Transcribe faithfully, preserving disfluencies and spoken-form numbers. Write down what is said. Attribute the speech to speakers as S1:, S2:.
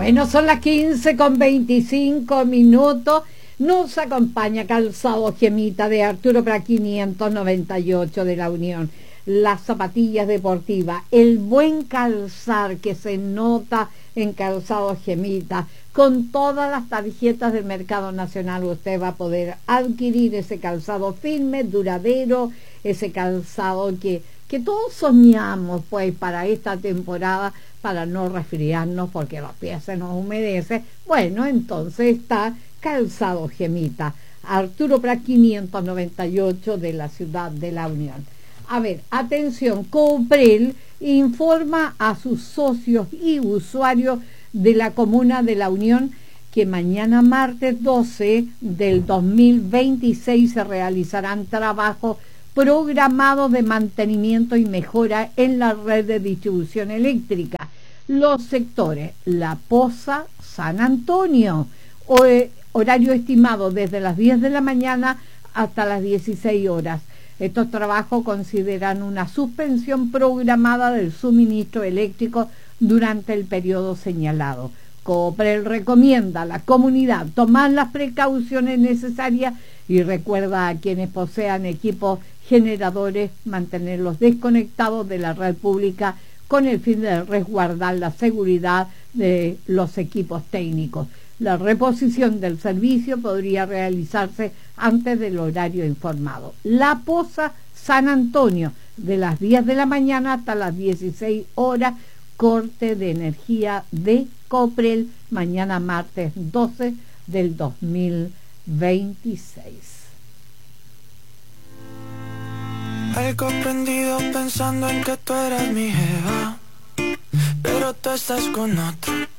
S1: Bueno, son las quince con veinticinco minutos. Nos acompaña Calzado Gemita de Arturo Prat quinientos noventa y ocho de la Unión. Las zapatillas deportivas, el buen calzar que se nota en Calzado Gemita. Con todas las tarjetas del mercado nacional usted va a poder adquirir ese calzado firme, duradero, ese calzado que, que todos soñamos pues para esta temporada, para no resfriarnos porque los pies se nos humedecen. Bueno, entonces está Calzado Gemita, Arturo Prat quinientos noventa y ocho de la ciudad de la Unión. A ver, atención, Coprel informa a sus socios y usuarios de la Comuna de la Unión que mañana martes doce del dos mil veintiséis se realizarán trabajos programados de mantenimiento y mejora en la red de distribución eléctrica. Los sectores La Poza, San Antonio, horario estimado desde las diez de la mañana hasta las dieciséis horas. Estos trabajos consideran una suspensión programada del suministro eléctrico durante el periodo señalado. Coprel recomienda a la comunidad tomar las precauciones necesarias y recuerda a quienes posean equipos generadores mantenerlos desconectados de la red pública con el fin de resguardar la seguridad de los equipos técnicos. La reposición del servicio podría realizarse antes del horario informado. La Poza, San Antonio, de las diez de la mañana hasta las dieciséis horas, corte de energía de Coprel, mañana martes doce del dos mil veintiséis.
S2: Algo prendido pensando en que tú eras mi jeva, pero tú estás con otro.